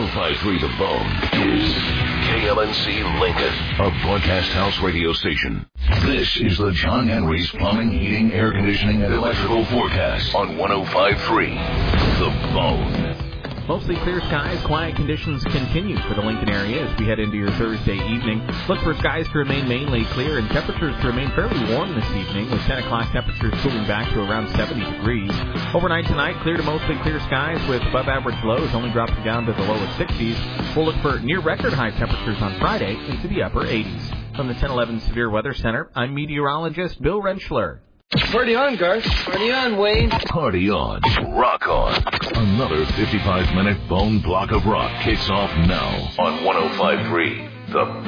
105.3 The Bone is KLNC Lincoln, a broadcast house radio station. This is the John Henry's Plumbing, Heating, Air Conditioning, and Electrical Forecast on 105.3 The Bone. Mostly clear skies, quiet conditions continue for the Lincoln area as we head into your Thursday evening. Look for skies to remain mainly clear and temperatures to remain fairly warm this evening, with 10 o'clock temperatures cooling back to around 70 degrees. Overnight tonight, clear to mostly clear skies with above average lows only dropping down to the lower 60s. We'll look for near record high temperatures on Friday into the upper 80s. From the 1011 Severe Weather Center, I'm meteorologist Bill Rentschler. Party on, Garth. Party on, Wayne. Party on. Rock on. Another 55-minute bone block of rock kicks off now on 105.3 The